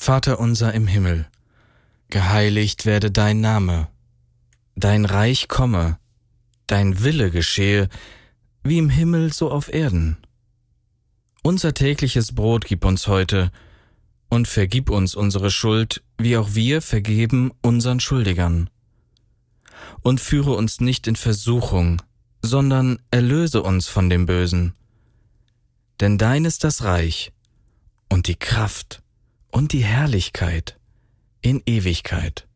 Vater unser im Himmel, geheiligt werde dein Name, dein Reich komme, dein Wille geschehe, wie im Himmel so auf Erden. Unser tägliches Brot gib uns heute und vergib uns unsere Schuld, wie auch wir vergeben unseren Schuldigern. Und führe uns nicht in Versuchung, sondern erlöse uns von dem Bösen. Denn dein ist das Reich und die Kraft und die Herrlichkeit in Ewigkeit.